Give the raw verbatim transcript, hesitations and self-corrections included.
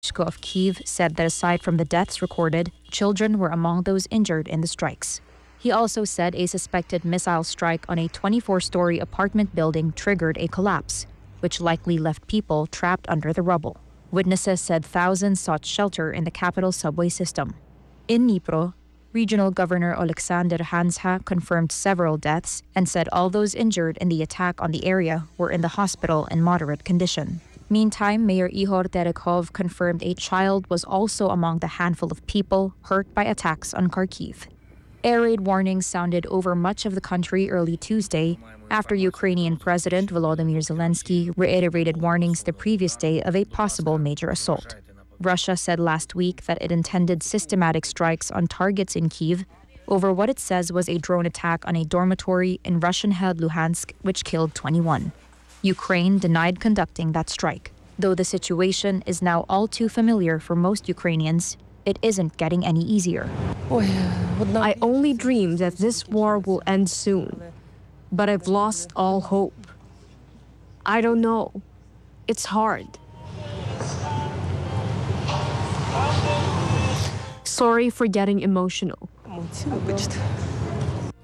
Klitschko of Kyiv said that aside from the deaths recorded, children were among those injured in the strikes. He also said a suspected missile strike on a twenty-four-story apartment building triggered a collapse, which likely left people trapped under the rubble. Witnesses said thousands sought shelter in the capital subway system. In Dnipro, Regional Governor Oleksandr Hansha confirmed several deaths and said all those injured in the attack on the area were in the hospital in moderate condition. Meantime, Mayor Ihor Terekhov confirmed a child was also among the handful of people hurt by attacks on Kharkiv. Air raid warnings sounded over much of the country early Tuesday after Ukrainian President Volodymyr Zelensky reiterated warnings the previous day of a possible major assault. Russia said last week that it intended systematic strikes on targets in Kyiv over what it says was a drone attack on a dormitory in Russian-held Luhansk, which killed twenty-one. Ukraine denied conducting that strike. Though the situation is now all too familiar for most Ukrainians, it isn't getting any easier. I only dream that this war will end soon, but I've lost all hope. I don't know. It's hard. Sorry for getting emotional.